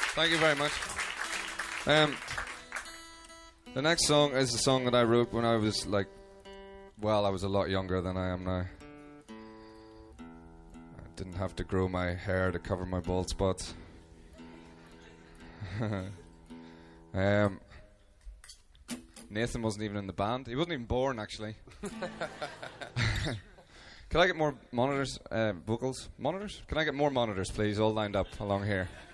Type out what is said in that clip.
Thank you very much. The next song is a song that I wrote when I was I was a lot younger than I am now. I didn't have to grow my hair to cover my bald spots. Nathan wasn't even in the band. He wasn't even born, actually. Can I get more monitors, vocals? Monitors? Can I get more monitors, please, all lined up along here?